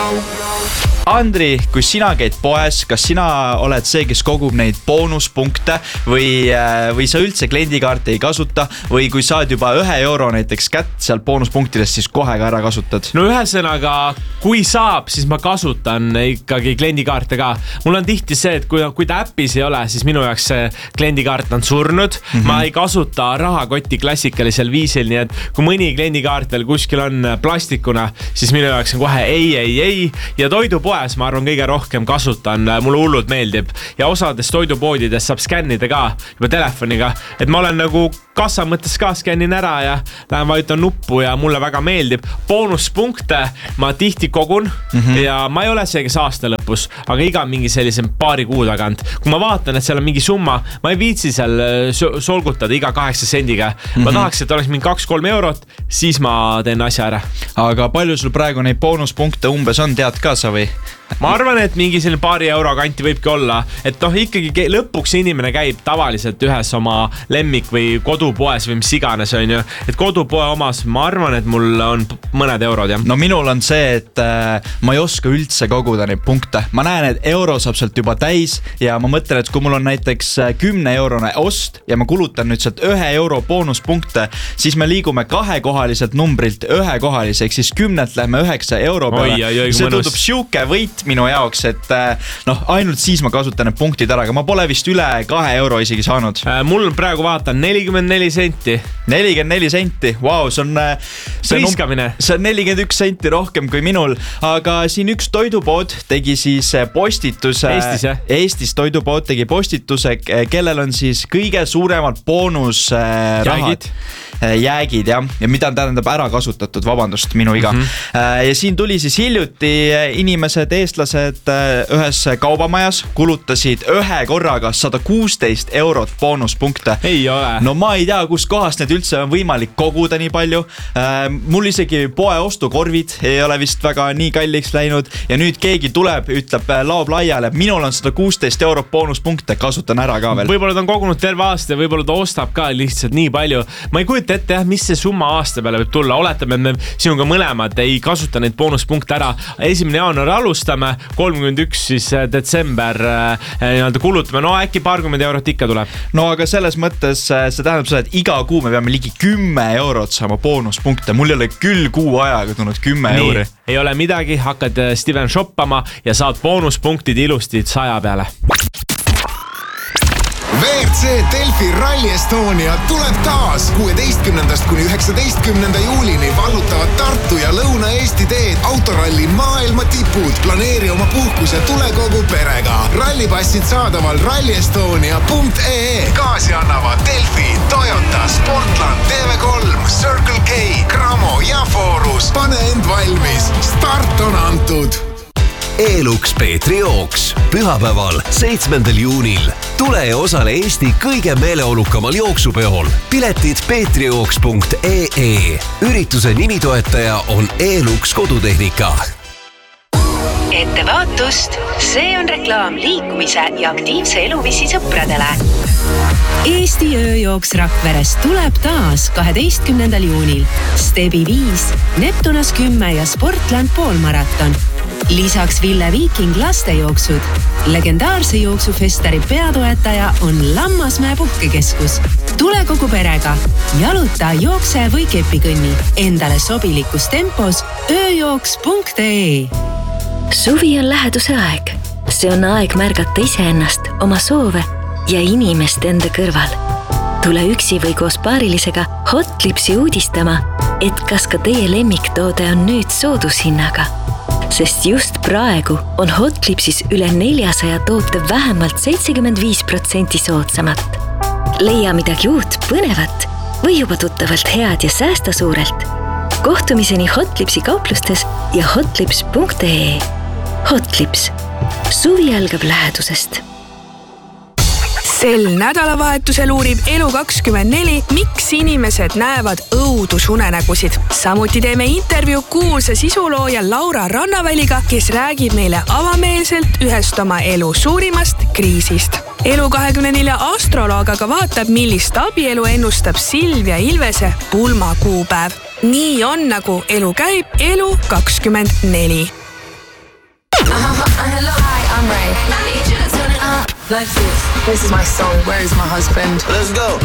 Andri, kui sina käid poes, kas sina oled see, kes kogub neid boonuspunkte või sa üldse kliendikaarti ei kasuta või kui saad juba €1 näiteks kätt sealt boonuspunktidest, siis kohe ka ära kasutad? No ühesõnaga, kui saab, siis ma kasutan ikkagi kliendikaarte ka. Mul on tihti see, et kui ta äppis ei ole, siis minu jaoks see kliendikaart on surnud. Ma ei kasuta rahakotti klassikalisel viisil, nii et kui mõni kliendikaart veel kuskil on plastikuna, siis minu jaoks on kohe ei. Ja toidupoes ma arvan kõige rohkem kasutan, mulle hullult meeldib ja osades toidupoodides saab skännida ka juba telefoniga, et ma olen nagu kassa mõttes ka skännin ära ja lähen vajutan nuppu ja mulle väga meeldib. Boonuspunkte ma tihti kogun ja ma ei ole see, kes aasta lõpus, aga iga mingi sellise paari kuu tagant. Kui ma vaatan, et seal on mingi summa, ma ei viitsi seal solgutada iga 8 sendiga. Ma tahaks, et oleks mingi 2-3 eurot, siis ma teen asja ära. Aga palju sul praegu neid boonuspunkte umbes on, tead ka sa või? Ma arvan, et mingi selline paari euro kanti võibki olla, et ikkagi lõpuks inimene käib tavaliselt ühes oma lemmik või kodupoes või mis iganes on ju, et kodupoe omas ma arvan, et mul on mõned eurod jah. No minul on see, et ma ei oska üldse koguda neid punkte. Ma näen, et euro saab sealt juba täis ja ma mõtlen, et kui mul on näiteks 10-eurone ost ja ma kulutan nüüd sealt €1 boonuspunkte, siis me liigume kahekohaliselt numbrilt ühekohalise, ehk siis 10-lt lähme €9 peale. See tundub siuke võit minu jaoks, et ainult siis ma kasutan need punktid ära, aga ma pole vist üle €2 isegi saanud. Mul on praegu vaatan 44 senti. 44 senti, vau, see on 41 senti rohkem kui minul, aga siin üks toidupood tegi siis postituse. Eestis toidupood tegi postituse, kellel on siis kõige suuremad boonusrahad. Jäägid ja mida tähendab ära kasutatud, vabandust, minu iga. Ja siin tuli siis hiljuti inimesed, eestlased ühes kaubamajas kulutasid ühe korraga 116 eurot boonuspunkte. Ei ole. No ma ei tea, kus kohast need üldse on võimalik koguda nii palju. Mul isegi poe ostukorvid ei ole vist väga nii kalliks läinud ja nüüd keegi tuleb, ütleb, laob laiale, minul on 116 eurot boonuspunkte, kasutan ära ka veel. Võib-olla ta on kogunud terve aasta ja võib-olla ta ostab ka lihtsalt nii palju. Ma ei kujuta ette, mis see summa aasta peale võib tulla. Oletame, et me sinuga mõlemad ei kasuta neid boonuspunkte ära. 1. jaanuar alustame, 31 siis detsember kulutame. No äkki paarkümmend eurot ikka tuleb. No aga selles mõttes see tähendab seda, et iga kuu me peame ligi 10 eurot saama boonuspunkte. Mul ei ole küll kuu ajaga tulnud 10 euri. Ei ole midagi, hakkad Steven shoppama ja saad boonuspunktid ilusti 100 peale. WRC Delfi Rally Estonia tuleb taas 16. kuni 19. juulini vallutavad Tartu ja Lõuna-Eesti teed autoralli maailma tipud. Planeeri oma puhkus ja tule kogu perega. Rallipassid saadaval rallyestonia.ee. Kaasi annavad Delfi, Toyota, Sportland, TV3, Circle K, Cramo ja Forus. Pane end valmis. Start on antud. Elux Peetri jooks pühapäeval 7. juunil. Tule ja osale Eesti kõige meeleolukamal jooksupeol. Piletid peetrijooks.ee. Ürituse nimitoetaja on Elux kodutehnika. Ettevaatust, see on reklaam liikumise ja aktiivse eluviisi sõpradele. Eesti ööjooks Rakveres tuleb taas 12. juunil. Stebi 5, Neptunas 10 ja Sportland poolmaraton. Lisaks Ville Viiking lastejooksud. Legendaarse jooksufestari peatoetaja on Lammasmäe puhkekeskus. Tule kogu perega. Jaluta, jookse või kepikõnni. Endale sobilikus tempos ööjooks.ee. Suvi on läheduse aeg. See on aeg märgata iseennast, oma soove ja inimest enda kõrval. Tule üksi või koos paarilisega Hotlipsi uudistama, et kas ka teie lemmiktoode on nüüd soodushinnaga. Sest just praegu on Hotlipsis üle 400 toote vähemalt 75% soodsamat. Leia midagi uut, põnevat või juba tuttavalt head ja säästa suurelt. Kohtumiseni Hotlipsi kauplustes ja hotlips.ee. Hotlips. Suvi algab lähedusest. Sel nädalavahetusel uurib Elu24, miks inimesed näevad õudusunenägusid. Samuti teeme intervjuu kuulsa sisulooja Laura Rannaväliga, kes räägib meile avameelselt ühest oma elu suurimast kriisist. Elu24 astroloog aga vaatab, millist abielu ennustab Silvia Ilvese pulmakuupäev. Nii on, nagu elu käib Elu24. Like this. This is my song. Where is my husband? Let's go.